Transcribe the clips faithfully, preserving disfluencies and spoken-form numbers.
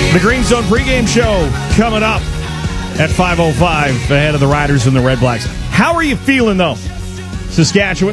The Green Zone pregame show coming up at five oh five ahead of the Riders and the Red Blacks. How are you feeling, though, Saskatchewan?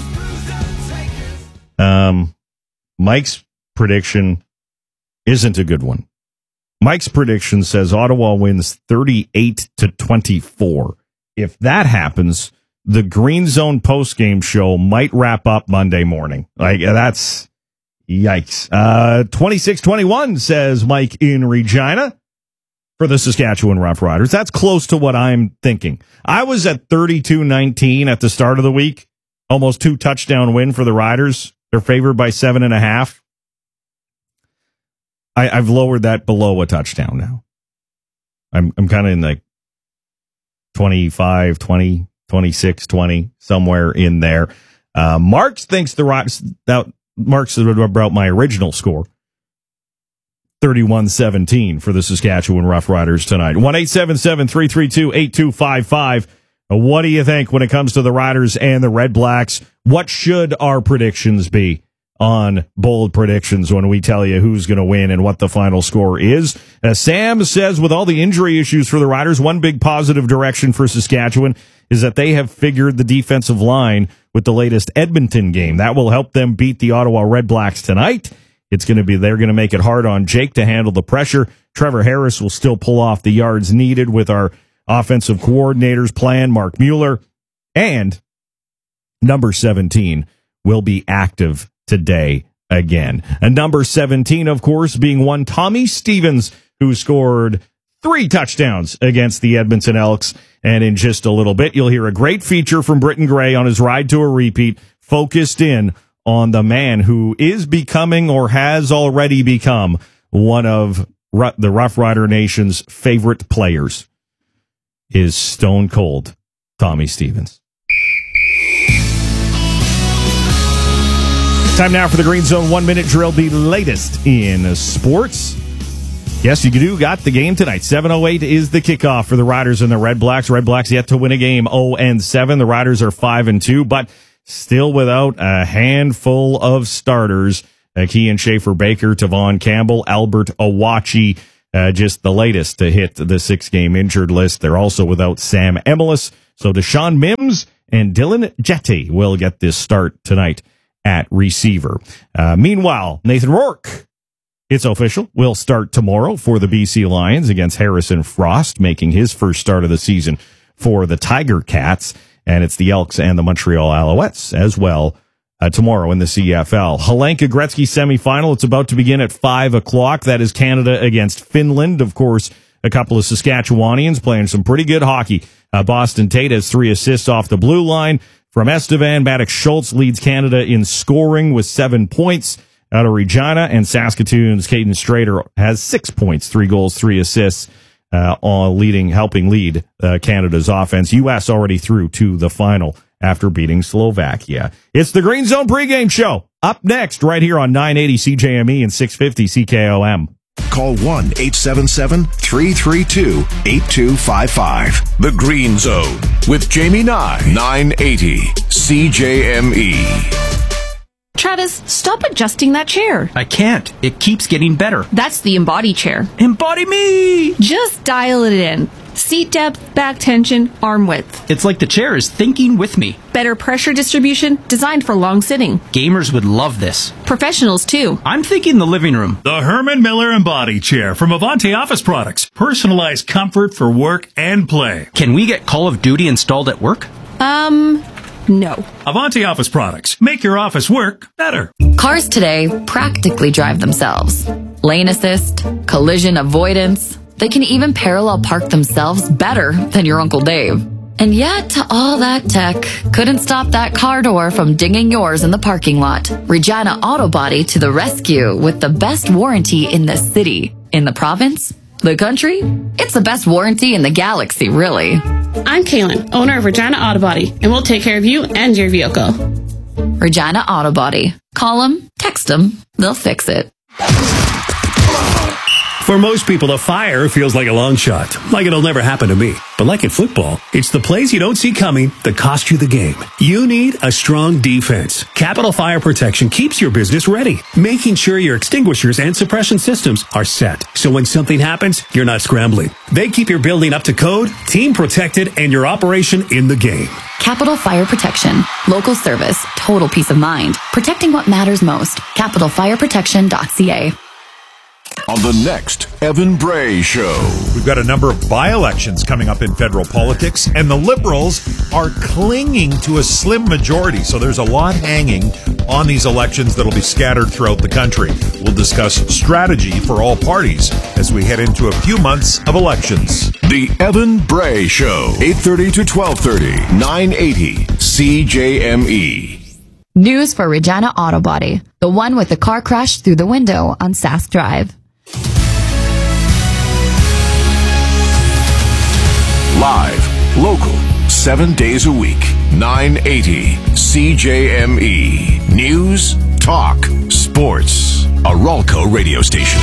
Um, Mike's prediction isn't a good one. Mike's prediction says Ottawa wins thirty-eight to twenty-four. If that happens, the Green Zone postgame show might wrap up Monday morning. Like, that's... Yikes. Uh, twenty-six twenty-one, says Mike in Regina for the Saskatchewan Roughriders. That's close to what I'm thinking. I was at thirty-two nineteen at the start of the week. Almost two touchdown win for the Riders. They're favored by seven and a half. I, I've lowered that below a touchdown now. I'm, I'm kind of in like twenty-five twenty, twenty-six twenty, somewhere in there. Uh, Marks thinks the Riders... Now, Marks about my original score. thirty-one seventeen for the Saskatchewan Roughriders tonight. one eight seven seven, three three two, eight two five five. What do you think when it comes to the Riders and the Red Blacks? What should our predictions be on Bold Predictions when we tell you who's going to win and what the final score is? Uh, Sam says with all the injury issues for the Riders, one big positive direction for Saskatchewan is that they have figured the defensive line with the latest Edmonton game. That will help them beat the Ottawa Red Blacks tonight. It's going to be, they're going to make it hard on Jake to handle the pressure. Trevor Harris will still pull off the yards needed with our offensive coordinator's plan, Mark Mueller. And number seventeen will be active today again. And number seventeen, of course, being one Tommy Stevens, who scored three touchdowns against the Edmonton Elks. And in just a little bit, you'll hear a great feature from Britton Gray on his ride to a repeat, focused in on the man who is becoming or has already become one of the Rough Rider Nation's favorite players, is Stone Cold Tommy Stevens. Time now for the Green Zone one-minute drill, the latest in sports. Yes, you do got the game tonight. seven oh eight is the kickoff for the Riders and the Red Blacks. Red Blacks yet to win a game, oh and seven. The Riders are five and two, but still without a handful of starters. Uh, Kean Schaefer-Baker, Tavon Campbell, Albert Awachi, uh, just the latest to hit the six-game injured list. They're also without Sam Emilus. So Deshaun Mims and Dylan Jetty will get this start tonight at receiver. Uh, meanwhile, Nathan Rourke, it's official, will start tomorrow for the B C Lions against Harrison Frost, making his first start of the season for the Tiger Cats. And it's the Elks and the Montreal Alouettes as well uh, tomorrow in the C F L. Helenka Gretzky semifinal. It's about to begin at five o'clock. That is Canada against Finland. Of course, a couple of Saskatchewanians playing some pretty good hockey. Uh, Boston Tate has three assists off the blue line. From Estevan, Maddox Schultz leads Canada in scoring with seven points out of Regina, and Saskatoon's Caden Strader has six points, three goals, three assists, uh, on leading, helping lead uh, Canada's offense. U S already through to the final after beating Slovakia. It's the Green Zone pregame show. Up next, right here on nine eighty C J M E and six fifty C K O M. Call one eight seven seven, three three two, eight two five five. The Green Zone with Jamie Nye, nine eighty C J M E. Travis, stop adjusting that chair. I can't. It keeps getting better. That's the Embody chair. Embody me! Just dial it in. Seat depth, back tension, arm width. It's like the chair is thinking with me. Better pressure distribution, designed for long sitting. Gamers would love this. Professionals, too. I'm thinking the living room. The Herman Miller Embody Chair from Avanti Office Products. Personalized comfort for work and play. Can we get Call of Duty installed at work? Um... No. Avanti Office Products. Make your office work better. Cars today practically drive themselves. Lane assist, collision avoidance. They can even parallel park themselves better than your Uncle Dave. And yet, all that tech couldn't stop that car door from dinging yours in the parking lot. Regina Auto Body to the rescue with the best warranty in the city. In the province? The country? It's the best warranty in the galaxy, really. I'm Kaylin, owner of Regina Auto Body, and we'll take care of you and your vehicle. Regina Auto Body. Call them, text them, they'll fix it. For most people, a fire feels like a long shot, like it'll never happen to me. But like in football, it's the plays you don't see coming that cost you the game. You need a strong defense. Capital Fire Protection keeps your business ready, making sure your extinguishers and suppression systems are set. So when something happens, you're not scrambling. They keep your building up to code, team protected, and your operation in the game. Capital Fire Protection. Local service. Total peace of mind. Protecting what matters most. capital fire protection dot c a. On the next Evan Bray Show. We've got a number of by-elections coming up in federal politics, and the Liberals are clinging to a slim majority, so there's a lot hanging on these elections that'll be scattered throughout the country. We'll discuss strategy for all parties as we head into a few months of elections. The Evan Bray Show, eight thirty to twelve thirty, nine eighty C J M E. News for Regina Auto Body, the one with the car crash through the window on Sask Drive. Live, local, seven days a week, nine eighty C J M E. News, talk, sports. A Ralco radio station.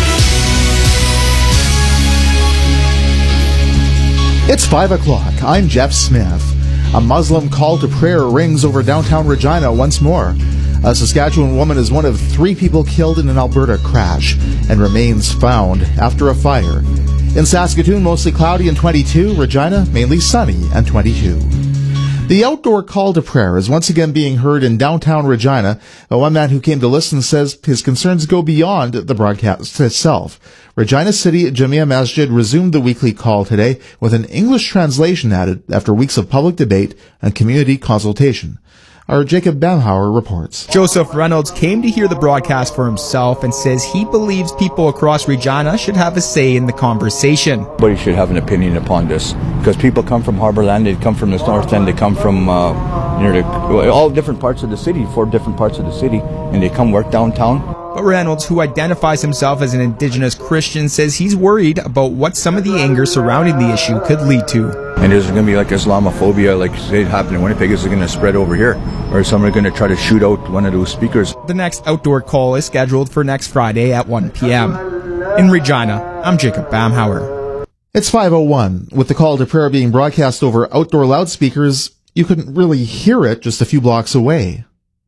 It's five o'clock. I'm Jeff Smith. A Muslim call to prayer rings over downtown Regina once more. A Saskatchewan woman is one of three people killed in an Alberta crash and remains found after a fire. In Saskatoon, mostly cloudy and twenty-two. Regina, mainly sunny and twenty-two. The outdoor call to prayer is once again being heard in downtown Regina. One man who came to listen says his concerns go beyond the broadcast itself. Regina City Jamia Masjid resumed the weekly call today with an English translation added after weeks of public debate and community consultation. Our Jacob Bamhauer reports. Joseph Reynolds came to hear the broadcast for himself and says he believes people across Regina should have a say in the conversation. Everybody should have an opinion upon this because people come from Harborland, they come from the north end, they come from uh, near the, all different parts of the city, four different parts of the city, and they come work downtown. But Reynolds, who identifies himself as an Indigenous Christian, says he's worried about what some of the anger surrounding the issue could lead to. And is it going to be like Islamophobia, like say it happened in Winnipeg? Is it going to spread over here? Or is somebody going to try to shoot out one of those speakers? The next outdoor call is scheduled for next Friday at one p.m. In Regina, I'm Jacob Bamhauer. It's five oh one. With the call to prayer being broadcast over outdoor loudspeakers, you couldn't really hear it just a few blocks away.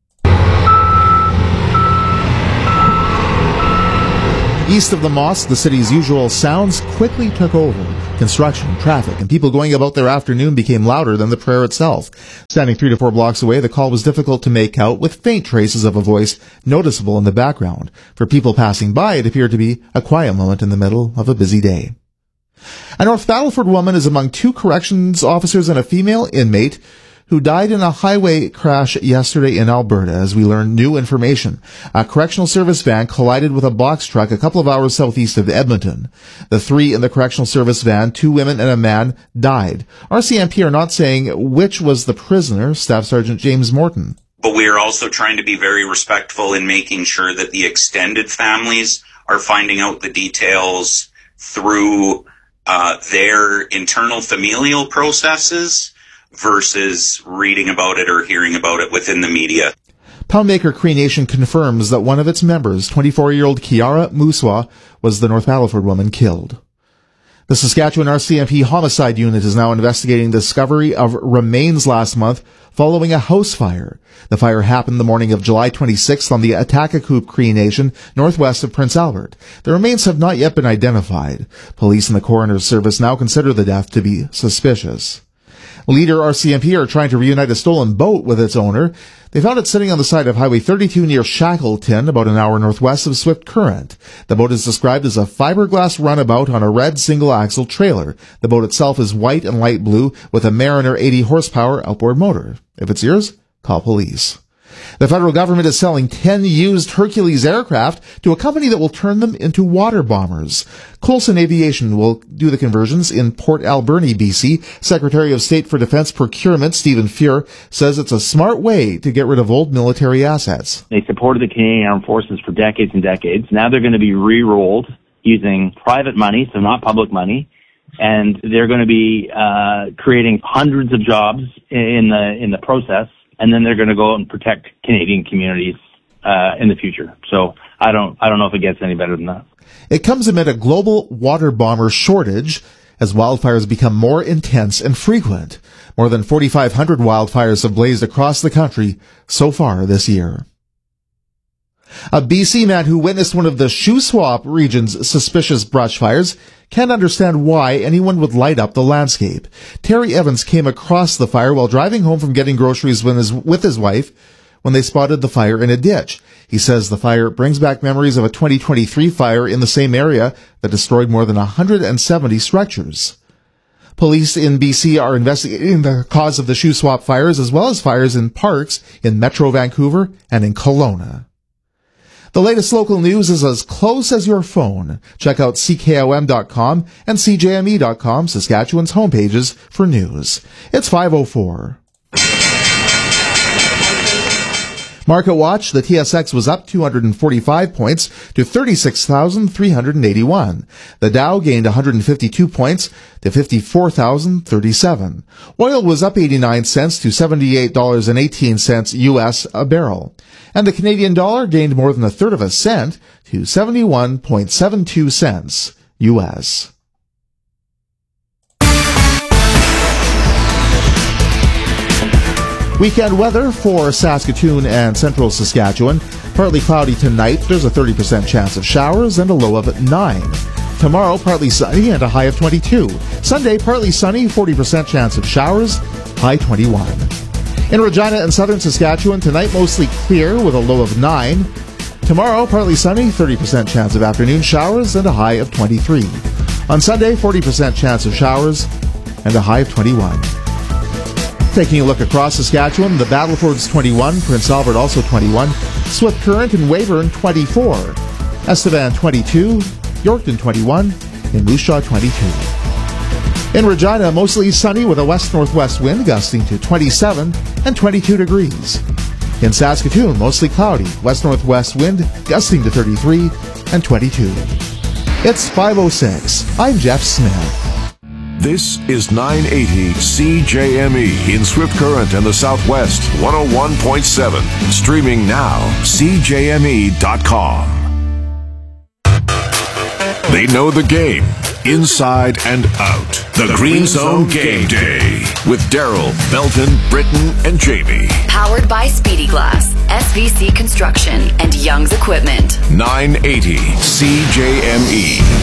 East of the mosque, the city's usual sounds quickly took over. Construction, traffic, and people going about their afternoon became louder than the prayer itself. Standing three to four blocks away, the call was difficult to make out, with faint traces of a voice noticeable in the background. For people passing by, it appeared to be a quiet moment in the middle of a busy day. A North Battleford woman is among two corrections officers and a female inmate who died in a highway crash yesterday in Alberta, as we learned new information. A correctional service van collided with a box truck a couple of hours southeast of Edmonton. The three in the correctional service van, two women and a man, died. R C M P are not saying which was the prisoner, Staff Sergeant James Morton. But we are also trying to be very respectful in making sure that the extended families are finding out the details through uh, their internal familial processes versus reading about it or hearing about it within the media. Poundmaker Cree Nation confirms that one of its members, twenty-four-year-old Kiara Muswa, was the North Battleford woman killed. The Saskatchewan R C M P Homicide Unit is now investigating the discovery of remains last month following a house fire. The fire happened the morning of July twenty-sixth on the Atakakoop Cree Nation, northwest of Prince Albert. The remains have not yet been identified. Police and the coroner's service now consider the death to be suspicious. Leader R C M P are trying to reunite a stolen boat with its owner. They found it sitting on the side of Highway thirty-two near Shackleton, about an hour northwest of Swift Current. The boat is described as a fiberglass runabout on a red single-axle trailer. The boat itself is white and light blue with a Mariner eighty horsepower outboard motor. If it's yours, call police. The federal government is selling ten used Hercules aircraft to a company that will turn them into water bombers. Coulson Aviation will do the conversions in Port Alberni, B C. Secretary of State for Defense Procurement, Stephen Fuhr, says it's a smart way to get rid of old military assets. They supported the Canadian Armed Forces for decades and decades. Now they're going to be re-rolled using private money, so not public money. And they're going to be uh, creating hundreds of jobs in the in the process. And then they're going to go out and protect Canadian communities. uh, in the future. So I don't, I don't know if it gets any better than that. It comes amid a global water bomber shortage as wildfires become more intense and frequent. More than forty-five hundred wildfires have blazed across the country so far this year. A B C man who witnessed one of the Shuswap region's suspicious brush fires can't understand why anyone would light up the landscape. Terry Evans came across the fire while driving home from getting groceries with his, with his wife when they spotted the fire in a ditch. He says the fire brings back memories of a twenty twenty-three fire in the same area that destroyed more than one hundred seventy structures. Police in B C are investigating the cause of the Shuswap fires as well as fires in parks in Metro Vancouver and in Kelowna. The latest local news is as close as your phone. Check out C K O M dot com and C J M E dot com, Saskatchewan's homepages for news. It's five oh four. Market watch, the T S X was up two hundred forty-five points to thirty-six thousand three hundred eighty-one. The Dow gained one hundred fifty-two points to fifty-four thousand thirty-seven. Oil was up eighty-nine cents to seventy-eight dollars and eighteen cents U S a barrel. And the Canadian dollar gained more than a third of a cent to seventy-one point seven two cents U S. Weekend weather for Saskatoon and central Saskatchewan. Partly cloudy tonight. There's a thirty percent chance of showers and a low of nine. Tomorrow, partly sunny and a high of twenty-two. Sunday, partly sunny, forty percent chance of showers, high twenty-one. In Regina and southern Saskatchewan, tonight mostly clear with a low of nine. Tomorrow, partly sunny, thirty percent chance of afternoon showers and a high of twenty-three. On Sunday, forty percent chance of showers and a high of twenty-one. Taking a look across Saskatchewan, the Battleford's twenty-one, Prince Albert also twenty-one, Swift Current and Weyburn twenty-four, Estevan twenty-two, Yorkton twenty-one, and Moose Jaw twenty-two. In Regina, mostly sunny with a west-northwest wind gusting to twenty-seven and twenty-two degrees. In Saskatoon, mostly cloudy, west-northwest wind gusting to thirty-three and twenty-two. It's five oh six. I'm Jeff Smith. This is nine eighty C J M E in Swift Current and the Southwest, one oh one point seven. Streaming now, C J M E dot com. They know the game, inside and out. The, the Green, Green Zone, Zone Game Day with Daryl, Belton, Britton, and Jamie. Powered by Speedy Glass, S V C Construction, and Young's Equipment. nine eighty C J M E.